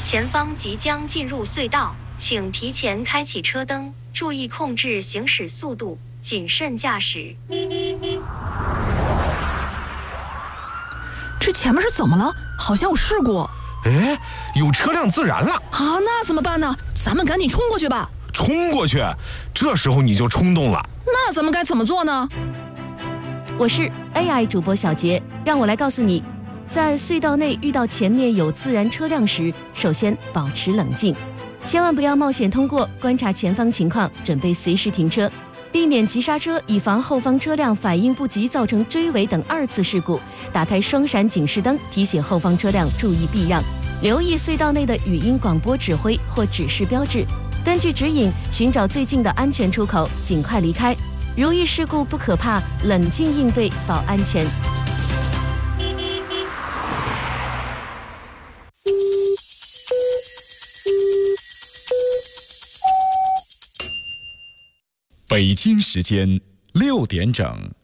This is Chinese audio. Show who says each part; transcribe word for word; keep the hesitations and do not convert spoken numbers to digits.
Speaker 1: 前方即将进入隧道，请提前开启车灯，注意控制行驶速度，谨慎驾驶。
Speaker 2: 这前面是怎么了？好像有事故。
Speaker 3: 哎，有车辆自燃了
Speaker 2: 啊！那怎么办呢？咱们赶紧冲过去吧。
Speaker 3: 冲过去？这时候你就冲动了。
Speaker 2: 那咱们该怎么做呢？
Speaker 4: 我是 A I 主播小杰，让我来告诉你，在隧道内遇到前面有自燃车辆时，首先保持冷静，千万不要冒险通过，观察前方情况，准备随时停车，避免急刹车，以防后方车辆反应不及造成追尾等二次事故。打开双闪警示灯，提醒后方车辆注意避让，留意隧道内的语音广播指挥或指示标志，根据指引寻找最近的安全出口，尽快离开。如遇事故不可怕，冷静应对保安全。
Speaker 5: 北京时间六点整。